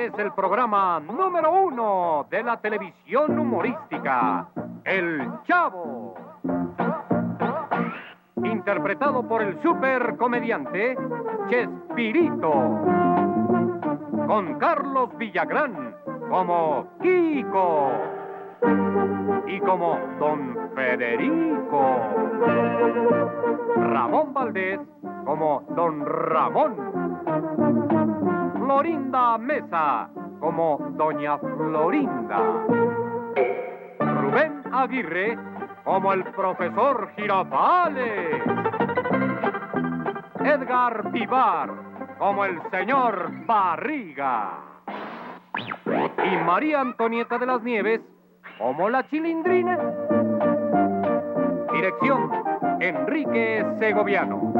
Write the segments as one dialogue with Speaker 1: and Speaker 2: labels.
Speaker 1: es el programa número 1 de la televisión humorística, El Chavo. Interpretado por el supercomediante Chespirito. Con Carlos Villagrán como Kiko. Y como Don Federico. Ramón Valdés como Don Ramón. Florinda Mesa como Doña Florinda. Rubén Aguirre como el profesor Girafales. Edgar Vivar como el señor Barriga. Y María Antonieta de las Nieves como la Chilindrina. Dirección, Enrique Segoviano.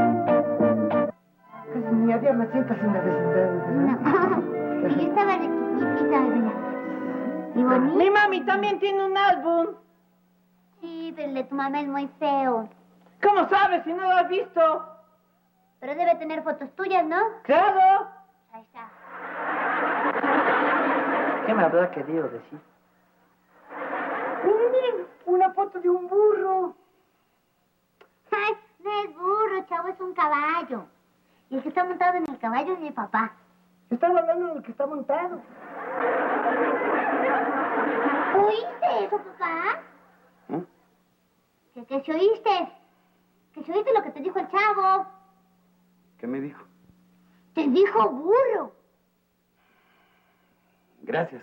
Speaker 2: Ni había más cientos en la vecindad.
Speaker 3: No, yo estaba de chiquitita, doña. ¿Y bonito?
Speaker 2: Mi mami también tiene un álbum.
Speaker 3: Sí, pero el de tu mamá es muy feo.
Speaker 2: ¿Cómo sabes si no lo has visto?
Speaker 3: Pero debe tener fotos tuyas, ¿no?
Speaker 2: ¡Claro!
Speaker 3: Ahí está.
Speaker 2: ¿Qué me habrá querido decir? Miren, miren, una foto de un burro.
Speaker 3: Ay, no es burro, chavo, es un caballo. Y el que está montado en el caballo es mi papá.
Speaker 2: Estaba hablando del que está montado.
Speaker 3: ¿Oíste eso, papá? ¿Que se oíste? ¿Que se oíste lo que te dijo el chavo?
Speaker 4: ¿Qué me dijo?
Speaker 3: Te dijo burro.
Speaker 4: Gracias.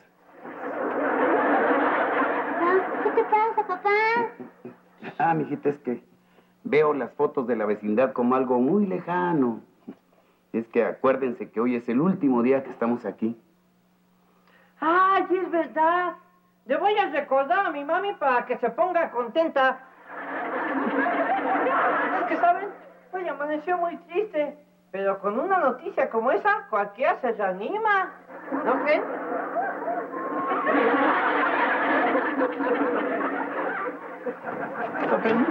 Speaker 3: Ah, ¿qué te pasa, papá?
Speaker 4: Mijita, es que veo las fotos de la vecindad como algo muy lejano. Es que acuérdense que hoy es el último día que estamos aquí.
Speaker 2: ¡Ay, es verdad! Le voy a recordar a mi mami para que se ponga contenta. Es que, ¿saben? Hoy amaneció muy triste. Pero con una noticia como esa, cualquiera se reanima. ¿No creen? Con permiso.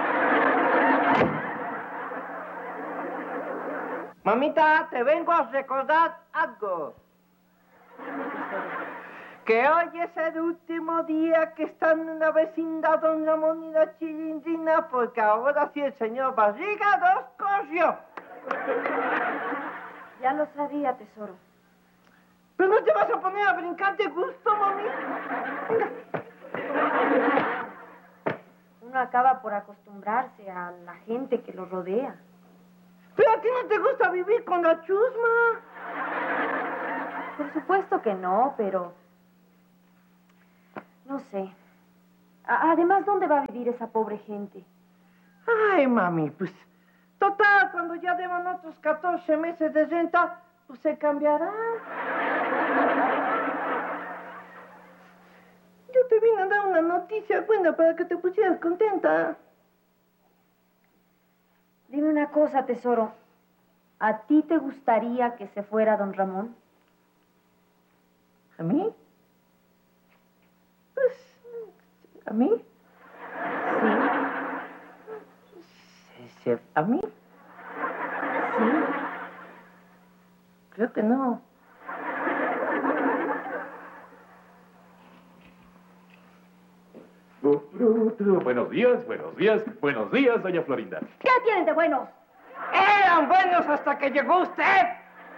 Speaker 2: Mamita, te vengo a recordar algo. Que hoy es el último día que están en la vecindad Don Ramón y la Chilindrina, porque ahora sí el señor Barriga los corrió.
Speaker 5: Ya lo sabía, tesoro.
Speaker 2: ¿Pero no te vas a poner a brincar de gusto, mami? Venga.
Speaker 5: Uno acaba por acostumbrarse a la gente que lo rodea.
Speaker 2: Pero a ti no te gusta vivir con la chusma.
Speaker 5: Por supuesto que no, pero... no sé. Además, ¿dónde va a vivir esa pobre gente?
Speaker 2: Ay, mami, pues... total, cuando ya deban otros 14 meses de renta, pues se cambiará. Yo te vine a dar una noticia buena para que te pusieras contenta.
Speaker 5: Dime una cosa, tesoro. ¿A ti te gustaría que se fuera don Ramón?
Speaker 2: ¿A mí? Pues, ¿a mí?
Speaker 5: Sí.
Speaker 2: ¿A mí?
Speaker 5: Sí.
Speaker 2: Creo que no.
Speaker 6: Buenos días, doña Florinda.
Speaker 5: ¿Qué tienen de buenos?
Speaker 2: ¡Eran buenos hasta que llegó usted!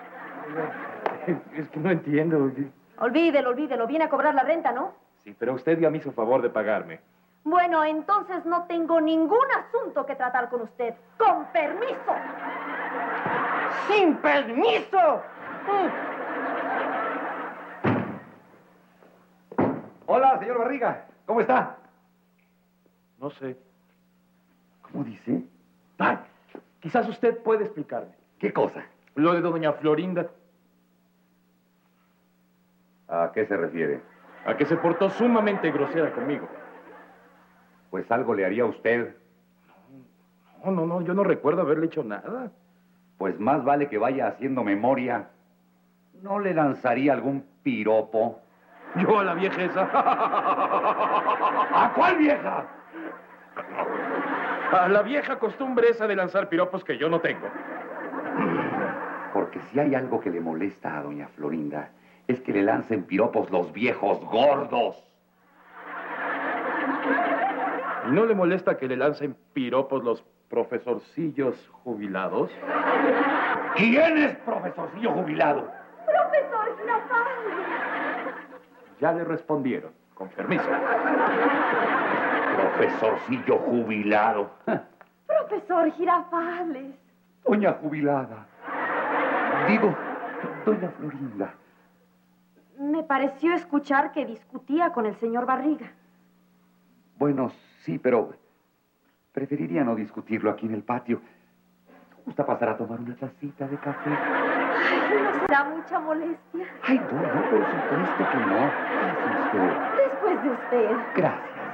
Speaker 6: Es que no entiendo.
Speaker 5: Olvídelo. Viene a cobrar la renta, ¿no?
Speaker 6: Sí, pero usted ya me hizo favor de pagarme.
Speaker 5: Bueno, entonces no tengo ningún asunto que tratar con usted. ¡Con permiso!
Speaker 2: ¡Sin permiso!
Speaker 4: Hola, señor Barriga. ¿Cómo está?
Speaker 6: No sé.
Speaker 4: ¿Cómo dice?
Speaker 6: Ay, quizás usted puede explicarme.
Speaker 4: ¿Qué cosa?
Speaker 6: Lo de doña Florinda.
Speaker 4: ¿A qué se refiere?
Speaker 6: A que se portó sumamente grosera conmigo.
Speaker 4: Pues algo le haría a usted.
Speaker 6: No, yo no recuerdo haberle hecho nada.
Speaker 4: Pues más vale que vaya haciendo memoria. ¿No le lanzaría algún piropo?
Speaker 6: Yo a la vieja esa.
Speaker 4: ¿A cuál vieja?
Speaker 6: A la vieja costumbre esa de lanzar piropos que yo no tengo.
Speaker 4: Porque si hay algo que le molesta a doña Florinda,
Speaker 7: es que le lancen piropos los viejos gordos.
Speaker 6: ¿No le molesta que le lancen piropos los profesorcillos jubilados?
Speaker 7: ¿Quién es profesorcillo jubilado?
Speaker 5: ¡Profesor Girafales!
Speaker 6: Ya le respondieron. Con permiso.
Speaker 7: Profesorcillo jubilado.
Speaker 5: ¡Profesor Girafales!
Speaker 7: Doña jubilada. Digo, doña Florinda.
Speaker 5: Me pareció escuchar que discutía con el señor Barriga.
Speaker 7: Bueno, sí, pero preferiría no discutirlo aquí en el patio. ¿Gusta pasar a tomar una tacita de café?
Speaker 5: Ay, ¿no será mucha molestia?
Speaker 7: Ay, no, por supuesto que no. ¿Qué hace usted?
Speaker 5: Después de usted.
Speaker 7: Gracias.